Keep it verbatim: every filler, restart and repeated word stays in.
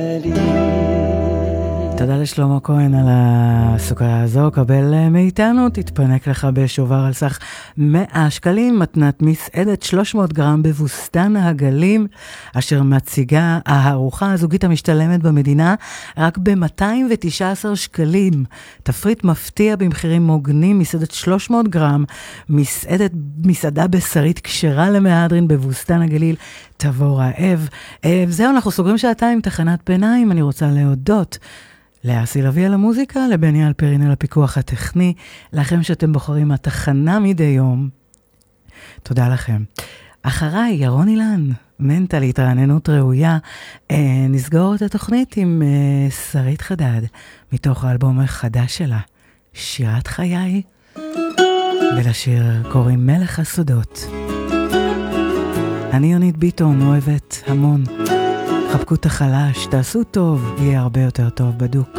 תודה לשלמה כהן על הסוכריה הזו. קבל מאיתנו, תתפנק לך בשובר על סך מאה שקלים, מתנת מסעדת שלוש מאות גרם בבוסתן הגליל, אשר מציגה הארוחה הזוגית המשתלמת במדינה רק ב-מאתיים ותשעה עשר שקלים. תפריט מפתיע במחירים מוגנים, מסעדת שלוש מאות גרם, מסעדת מסעדה בשרית כשרה למהדרין בבוסתן הגליל. תבוא רעב. זהו, אנחנו סוגרים שעתיים תחנת ביניים. אני רוצה להודות לאסי לוי על המוזיקה, לבני אלפרין על הפיקוח הטכני, לכם שאתם בוחרים התחנה מדי יום. תודה לכם. אחריי, ירון אילן, מנטל, התרעננות ראויה. אה, נסגור את התוכנית עם אה, שרית חדד, מתוך האלבום החדש שלה, שירת חיי, ולשיר קוראים מלך הסודות. אני יונית ביטון, אוהבת המון. חבקו את החלש, תעשו טוב, יהיה הרבה יותר טוב בדוק.